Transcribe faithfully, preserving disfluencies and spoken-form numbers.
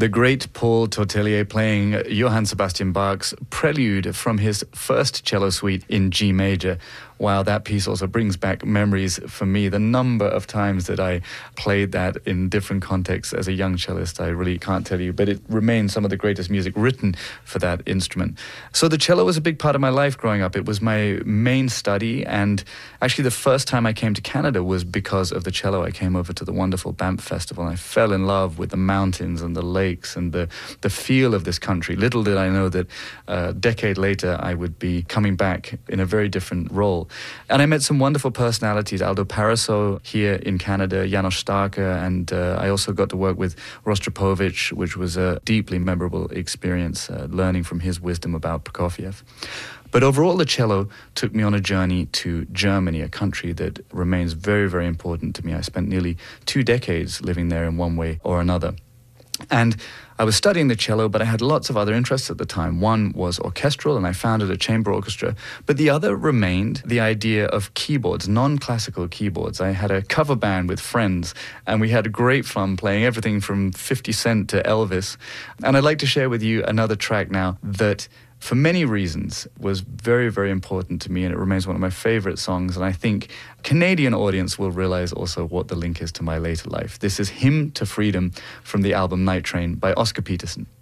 The great Paul Tortelier playing Johann Sebastian Bach's Prelude from his first cello suite in G major. Wow, that piece also brings back memories for me. The number of times that I played that in different contexts as a young cellist, I really can't tell you, but it remains some of the greatest music written for that instrument. So the cello was a big part of my life growing up. It was my main study, and actually the first time I came to Canada was because of the cello. I came over to the wonderful Banff Festival, and I fell in love with the mountains and the lakes and the, the feel of this country. Little did I know that a decade later I would be coming back in a very different role. And I met some wonderful personalities, Aldo Paraso here in Canada, Janos Starker, and uh, I also got to work with Rostropovich, which was a deeply memorable experience, uh, learning from his wisdom about Prokofiev. But overall, the cello took me on a journey to Germany, a country that remains very, very important to me. I spent nearly two decades living there in one way or another. And I was studying the cello, but I had lots of other interests at the time. One was orchestral, and I founded a chamber orchestra. But the other remained the idea of keyboards, non-classical keyboards. I had a cover band with friends, and we had great fun playing everything from fifty Cent to Elvis. And I'd like to share with you another track now that, for many reasons, was very, very important to me, and it remains one of my favorite songs, and I think Canadian audience will realize also what the link is to my later life. This is Hymn to Freedom from the album Night Train by Oscar Peterson.